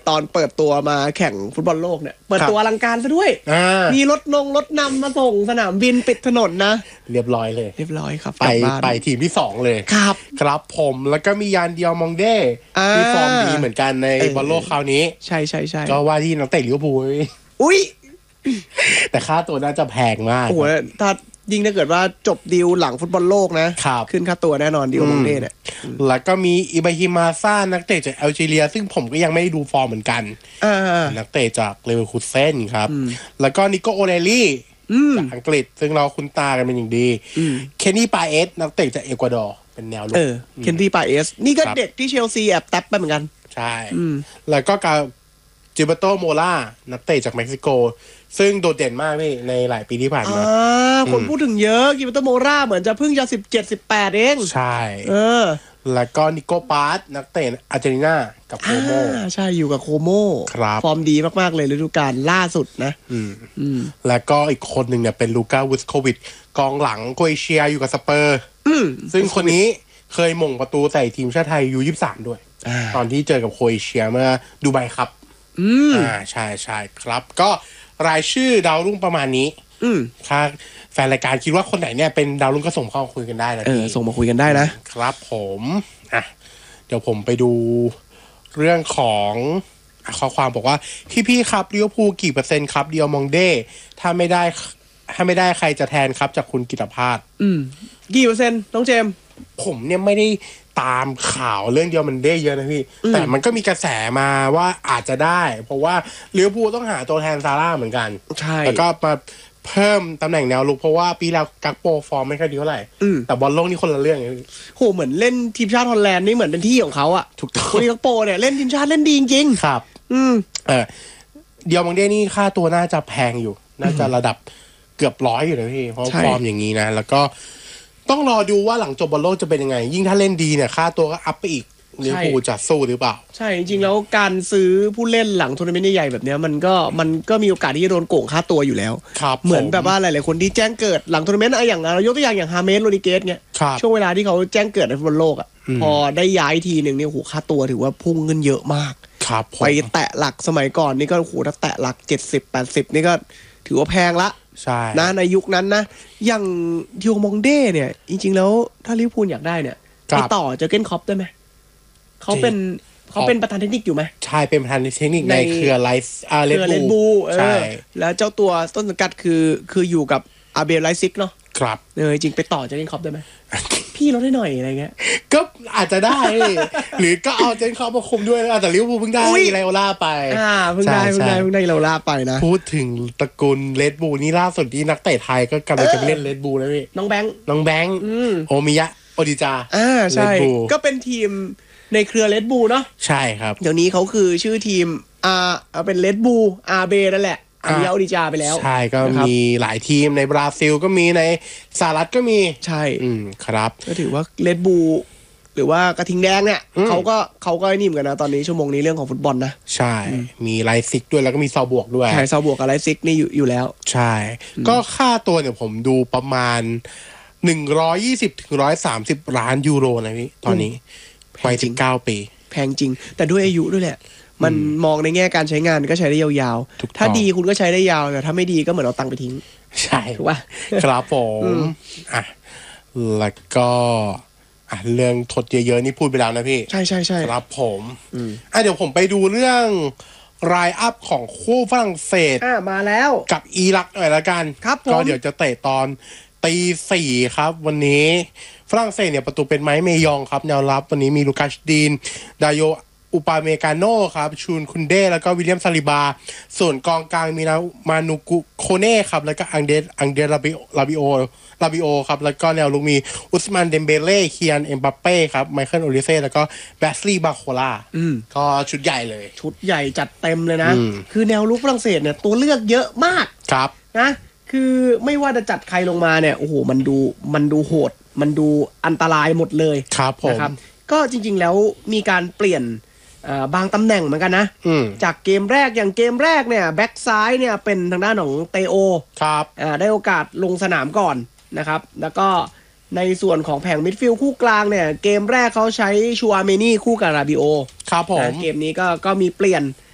ตอนเปิดตัวมาแข่งฟุตบอลโลกเนี่ยเปิดตัวอลังการซะด้วยมีรถนำมาส่งสนามบินปิดถนนนะเรียบร้อยเลยเรียบร้อยครับไปทีมที่2เลยครับผมแล้วก็มียานเดียวมองเด้ที่ฟอร์มดีเหมือนกันในบอลโลกคราวนี้ใช่ก็ว่าที่นักเตะลิเวอร์พูลอุ้ยแต่ค่าตัวน่าจะแพงมากโอ้โหถ้ายิ่งถ้าเกิดว่าจบดีลหลังฟุตบอลโลกนะขึ้นค่าตัวแน่นอนดีลมองเด้เนี่ยแล้วก็มีอิบราฮิมาซ่านักเตะจากแอลจีเรียซึ่งผมก็ยังไม่ได้ดูฟอร์มเหมือนกันนักเตะจากเลเวอร์คูเซ่นครับแล้วก็นิโกโอเรลี่จากอังกฤษซึ่งเราคุ้นตากันเป็นอย่างดีเคนนี่ปาเอสนักเตะจากเอกวาดอร์เป็นแนวลุกเคนนี่ปาเอสนี่ก็เด็กที่เชลซีแอบแท็บไปเหมือนกันใช่แล้วก็จิเบโตโมล่านักเตะจากเม็กซิโกซึ่งโดดเด่นมากนี่ในหลายปีที่ผ่านมาคนพูดถึงเยอะกิเบโตโมล่าเหมือนจะเพิ่งจะ17-18เองใช่แล้วก็นิโกปาสนักเตะอาร์เจนตินากับโคโมใช่อยู่กับโคโมฟอร์มดีมากๆเลยฤดูกาลล่าสุดนะแล้วก็อีกคนหนึ่งเนี่ยเป็นลูก้าวิสโควิชกองหลังโครเอเชียอยู่กับสเปอร์ซึ่งคนนี้เคยหม่งประตูใส่ทีมชาติไทยU23ด้วยตอนที่เจอกับโครเอเชียเมื่อดูไบครับใช่ครับก็รายชื่อดาวรุ่งประมาณนี้ถ้าแฟนรายการคิดว่าคนไหนเนี่ยเป็นดาวรุ่งก็ส่งเข้ามาคุยกันได้นะส่งมาคุยกันได้นะครับผมเดี๋ยวผมไปดูเรื่องของข้อความบอกว่าพี่ครับลิเวอร์พูลกี่เปอร์เซ็นต์ครับเดียวมองเด้ถ้าไม่ได้ใครจะแทนครับจากคุณกิตภาสกี่เปอร์เซ็นต์น้องเจมผมเนี่ยไม่ได้ตามข่าวเรื่องเดียวมันได้เยอะนะพี่แต่มันก็มีกระแสมาว่าอาจจะได้เพราะว่าลิเวอร์พูลต้องหาตัวแทนซาร่าเหมือนกันใช่แล้วก็มาเพิ่มตำแหน่งแนวลุกเพราะว่าปีแล้วกักโปฟอร์มไม่ค่อยดีเท่าไหร่แต่บอลโลกนี่คนละเรื่องโหเหมือนเล่นทีมชาติฮอลแลนด์นี่เหมือนเป็นที่ของเขาอะถูกต้องคนกักโปเนี่ยเล่นทีมชาติเล่นดีจริงครับเดียวมังเด้นี่ค่าตัวน่าจะแพงอยู่น่าจะระดับเกือบ100อยู่นะพี่เพราะฟอร์มอย่างนี้นะแล้วก็ต้องรอดูว่าหลังจบบอลโลกจะเป็นยังไงยิ่งถ้าเล่นดีเนี่ยค่าตัวก็อัพไปอีกลิเวอร์พูลจะสู้หรือเปล่าใช่จริงๆแล้วการซื้อผู้เล่นหลังทัวร์นาเมนต์ใหญ่แบบนี้มันก็มีโอกาสที่จะโดนโกงค่าตัวอยู่แล้วเหมือนแบบว่าหลายๆคนที่แจ้งเกิดหลังทัวร์นาเมนต์อย่างเรายกตัวอย่างฮาเมสโรดิเกสเนี่ยช่วงเวลาที่เขาแจ้งเกิดในฟุตบอลโลกอ่ะพอได้ย้ายทีนึงเนี่ยโหค่าตัวถือว่าพุ่งขึ้นเยอะมากไปแตะหลักสมัยก่อนนี่ก็โหถ้าแตะหลัก70-80นี่ก็ถือว่าแพงละนะในยุคนั้นนะอย่างทิโอมองเด้เนี่ยจริงๆแล้วถ้าลิเวอร์พูลอยากได้เนี่ยติดต่อเจอเก้นคล็อปได้ไหมเขาเป็นประธานเทคนิคอยู่ไหมใช่เป็นประธานเทคนิคในเครือไลฟ์เลดบูใช่แล้วเจ้าตัวต้นสังกัดคืออยู่กับอาเบลไลซิกเนาะครับจริงไปต่อเจอเก้นคล็อปได้ไหมพี่ลดได้หน่อยอะไรเงี้ยก็อาจจะได้หรือก็เอาเจนคล็อปมาคุมด้วยแต่ลิเวอร์พูลเพิ่งได้ไลโอล่าไปเพิ่งได้ไลโอล่าไปนะพูดถึงตระกูลเลดบูนี่ล่าสุดที่นักเตะไทยก็กำลังจะเล่นเลดบูแล้วพี่น้องแบงค์โอมิยะโอดิจาใช่ก็เป็นทีมในเครือเลดบูเนาะใช่ครับเดี๋ยวนี้เขาคือชื่อทีมเป็นเลดบูอาเบนั่นแหละอันนี้โอดิจาไปแล้วใช่ก็มีหลายทีมในบราซิลก็มีในสหรัฐก็มีใช่ครับก็ถือว่าเลดบูหรือว่ากระทิงแดงเนี่ยเขาก็นิ่มกันนะตอนนี้ชั่วโมงนี้เรื่องของฟุตบอลนะใช่มีไลซิกด้วยแล้วก็มีซาวบวกด้วยใช่ซาวบวกกับไลซิกนี่อยู่แล้วใช่ก็ค่าตัวเนี่ยผมดูประมาณ120-130 ล้านยูโรนะพี่ตอนนี้วัย19 ปีแพงจริงแต่ด้วยอายุด้วยแหละมันมองในแง่การใช้งานก็ใช้ได้ยาวๆถ้าดีคุณก็ใช้ได้ยาวแต่ถ้าไม่ดีก็เหมือนเอาตังค์ไปทิ้งใช่ถูกป่ะครับผมแล้วก็เรื่องทดเยอะๆนี่พูดไปแล้วนะพี่ใช่ครับผมเดี๋ยวผมไปดูเรื่องรายอัพของคู่ฝรั่งเศสมาแล้วกับอิรักหน่อยละกันก็เดี๋ยวจะเตะตอน4:00ครับวันนี้ฝรั่งเศสเนี่ยประตูเป็นไม้เมยองครับแนวรับวันนี้มีลูคัสดีนดาโยอุปาเมกาโน่ครับชูนคุนเด้แล้วก็วิลเลียมซาลิบาส่วนกองกลางมีมานูกุโคเน่ครับแล้วก็อังเดลาบิโอครับแล้วก็แนวลุกมีอุสมานเดมเบเล่เคียนเอ็มบัปเป้ครับไมเคิลโอลิเซ่แล้วก็แบสลีย์บาโคลาก็ชุดใหญ่เลยชุดใหญ่จัดเต็มเลยนะคือแนวลุกฝรั่งเศสเนี่ยตัวเลือกเยอะมากครับนะคือไม่ว่าจะจัดใครลงมาเนี่ยโอ้โหมันดูโหดมันดูอันตรายหมดเลยครับผมนะครับก็จริงๆแล้วมีการเปลี่ยนบางตำแหน่งเหมือนกันนะจากเกมแรกอย่างเกมแรกเนี่ยแบ็กซ้ายเนี่ยเป็นทางด้านของเตโอครับได้โอกาสลงสนามก่อนนะครับแล้วก็ในส่วนของแผงมิดฟิลด์คู่กลางเนี่ยเกมแรกเขาใช้ชูอาเมนี่คู่กับราบิโอครับผมเกมนี้ก็มีเปลี่ยน